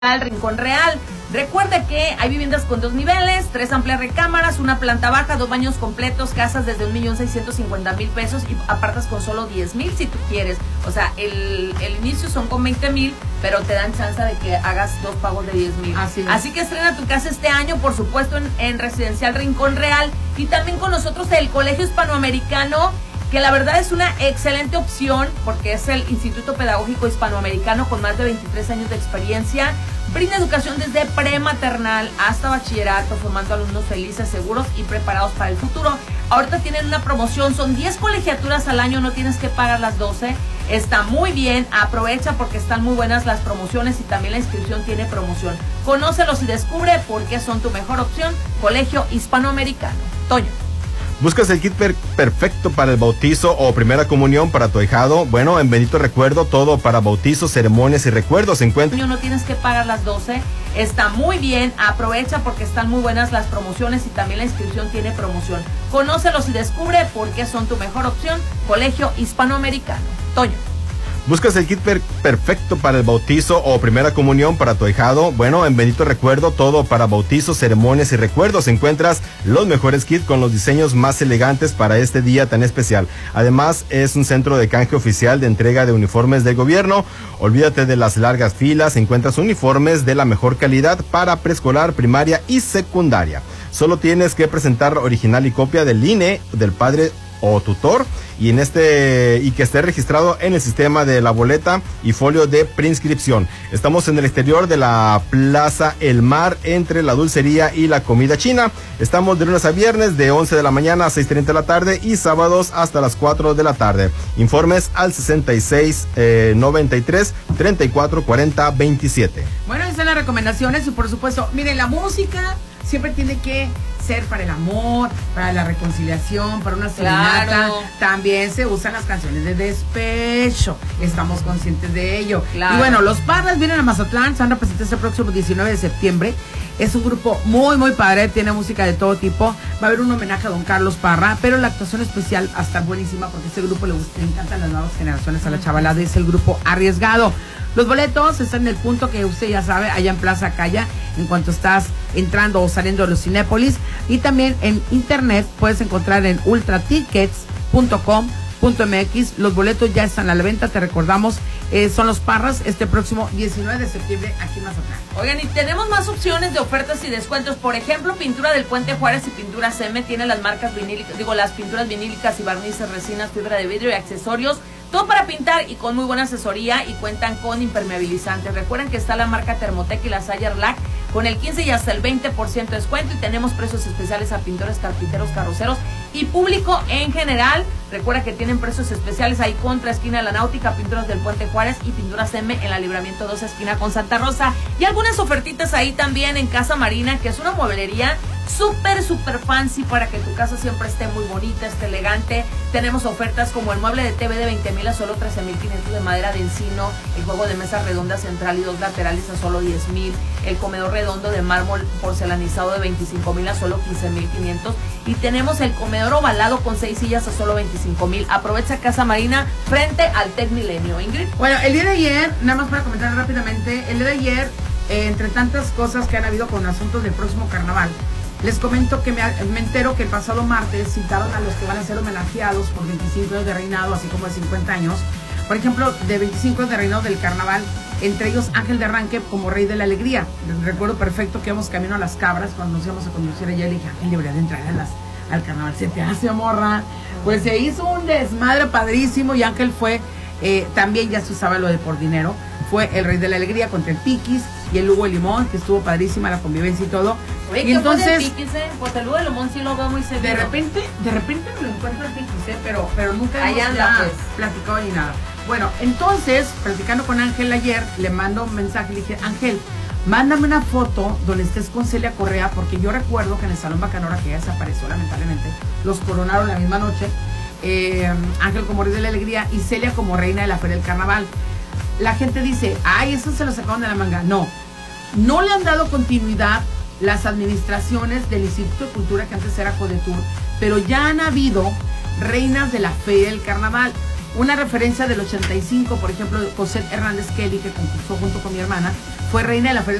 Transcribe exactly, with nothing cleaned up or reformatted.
al Rincón Real. Recuerde que hay viviendas con dos niveles, tres amplias recámaras, una planta baja, dos baños completos, casas desde un millón seiscientos cincuenta mil pesos y apartas con solo diez mil si tú quieres. O sea, el, el inicio son con veinte mil, pero te dan chance de que hagas dos pagos de diez mil. Así, Así que estrena tu casa este año, por supuesto, en, en Residencial Rincón Real. Y también con nosotros el Colegio Hispanoamericano, que la verdad es una excelente opción porque es el Instituto Pedagógico Hispanoamericano con más de veintitrés años de experiencia. Brinda educación desde prematernal hasta bachillerato, formando alumnos felices, seguros y preparados para el futuro. Ahorita tienen una promoción, son diez colegiaturas al año, no tienes que pagar las doce. Está muy bien, aprovecha porque están muy buenas las promociones y también la inscripción tiene promoción. Conócelos y descubre por qué son tu mejor opción. Colegio Hispanoamericano. Toño. ¿Buscas el kit per perfecto para el bautizo o primera comunión para tu ahijado? Bueno, en Bendito Recuerdo, todo para bautizos, ceremonias y recuerdos se encuentra. No tienes que pagar las doce. Está muy bien, aprovecha porque están muy buenas las promociones y también la inscripción tiene promoción. Conócelos y descubre por qué son tu mejor opción. Colegio Hispanoamericano. Toño. ¿Buscas el kit per perfecto para el bautizo o primera comunión para tu ahijado? Bueno, en Bendito Recuerdo, todo para bautizos, ceremonias y recuerdos encuentras los mejores kits con los diseños más elegantes para este día tan especial. Además, es un centro de canje oficial de entrega de uniformes del gobierno. Olvídate de las largas filas, encuentras uniformes de la mejor calidad para preescolar, primaria y secundaria. Solo tienes que presentar original y copia del I N E, del padre o tutor, y en este y que esté registrado en el sistema de la boleta y folio de preinscripción. Estamos en el exterior de la Plaza El Mar, entre la dulcería y la comida china. Estamos de lunes a viernes de once de la mañana a seis treinta de la tarde y sábados hasta las cuatro de la tarde. Informes al sesenta y seis, noventa y tres, treinta y cuatro, cuarenta, veintisiete. Bueno, esas son las recomendaciones y por supuesto, miren, la música siempre tiene que ser para el amor, para la reconciliación, para una serenata. Claro. También se usan las canciones de despecho. Estamos conscientes de ello. Claro. Y bueno, los Parras vienen a Mazatlán, se van a presentar este próximo diecinueve de septiembre. Es un grupo muy, muy padre, tiene música de todo tipo. Va a haber un homenaje a don Carlos Parra, pero la actuación especial va a estar buenísima porque a este grupo le, gusta, le encantan las nuevas generaciones, a la chavalada, es el grupo Arriesgado. Los boletos están en el punto que usted ya sabe, allá en Plaza Calla, en cuanto estás entrando o saliendo de los Cinépolis. Y también en internet puedes encontrar en ultra tickets punto com punto m x. Los boletos ya están a la venta, te recordamos, eh, son los Parras este próximo diecinueve de septiembre aquí en Mazatlán. Oigan, y tenemos más opciones de ofertas y descuentos. Por ejemplo, Pintura del Puente Juárez y Pinturas M tiene las marcas vinílicas, digo, las pinturas vinílicas y barnices, resinas, fibra de vidrio y accesorios. Todo para pintar y con muy buena asesoría y cuentan con impermeabilizantes. Recuerden que está la marca Thermotec y la Sayer Lac con el quince y hasta el veinte por ciento de descuento y tenemos precios especiales a pintores, carpinteros, carroceros y público en general. Recuerda que tienen precios especiales ahí contra esquina de la Náutica, Pinturas del Puente Juárez y Pinturas M en la Libramiento dos esquina con Santa Rosa. Y algunas ofertitas ahí también en Casa Marina, que es una mueblería súper, súper fancy para que tu casa siempre esté muy bonita, esté elegante. Tenemos ofertas como el mueble de T V de veinte mil a solo trece mil quinientos de madera de encino, el juego de mesa redonda central y dos laterales a solo diez mil, el comedor redondo de mármol porcelanizado de veinticinco mil a solo quince mil quinientos y tenemos el comedor ovalado con seis sillas a solo veinticinco mil. Aprovecha Casa Marina frente al Tec Milenio. Ingrid. Bueno, el día de ayer, nada más para comentar rápidamente, el día de ayer, eh, entre tantas cosas que han habido con asuntos del próximo carnaval, les comento que me, me entero que el pasado martes citaron a los que van a ser homenajeados por veinticinco años de reinado, así como de cincuenta años. Por ejemplo, de veinticinco años de reinado del carnaval, entre ellos Ángel de Arranque como rey de la alegría. Recuerdo perfecto que íbamos camino a Las Cabras cuando nos íbamos a conducir allá y le dije, Ángel debería de entrar a las, al carnaval. Se te hace, morra. Pues se hizo un desmadre padrísimo y Ángel fue, eh, también ya se usaba lo de por dinero, fue el rey de la alegría contra el Piquis y el Hugo de Limón, que estuvo padrísima la convivencia y todo. Oye, y entonces, Piquis, eh? Pues el Hugo de Limón sí lo veo muy seguido. De repente, de repente me lo encuentro el Piquis, eh, pero, pero nunca hemos anda, pues. platicado ni nada. Bueno, entonces, platicando con Ángel ayer, le mando un mensaje, le dije, Ángel, mándame una foto donde estés con Celia Correa, porque yo recuerdo que en el Salón Bacanora, que ya desapareció lamentablemente, los coronaron la misma noche, eh, Ángel como rey de la alegría y Celia como reina de la Feria del Carnaval. La gente dice, ay, eso se lo sacaron de la manga. No, no le han dado continuidad las administraciones del Instituto de Cultura, que antes era Codetur, pero ya han habido reinas de la Feria del Carnaval. Una referencia del ochenta y cinco, por ejemplo, José Hernández Kelly, que concursó junto con mi hermana, fue reina de la Feria